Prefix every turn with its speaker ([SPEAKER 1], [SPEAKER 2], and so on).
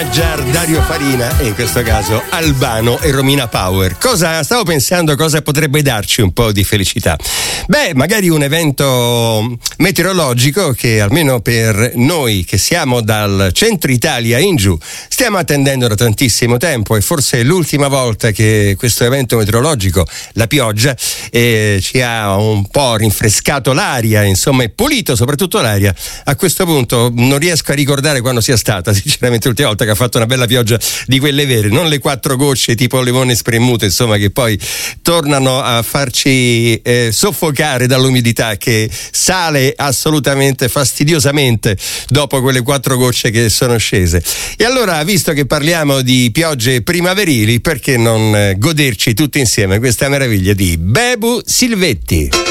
[SPEAKER 1] Dario Farina e in questo caso Albano e Romina Power. Stavo pensando cosa potrebbe darci un po' di felicità. Magari un evento meteorologico che almeno per noi che siamo dal centro Italia in giù stiamo attendendo da tantissimo tempo, e forse è l'ultima volta che questo evento meteorologico, la pioggia, ci ha un po' rinfrescato l'aria, insomma, e pulito soprattutto l'aria. A questo punto non riesco a ricordare quando sia stata sinceramente l'ultima volta che ha fatto una bella pioggia di quelle vere, non le 4 gocce tipo limone spremuto, insomma, che poi tornano a farci soffocare dall'umidità che sale assolutamente fastidiosamente dopo quelle 4 gocce che sono scese. E allora, visto che parliamo di piogge primaverili, perché non goderci tutti insieme questa meraviglia di Bebu Silvetti?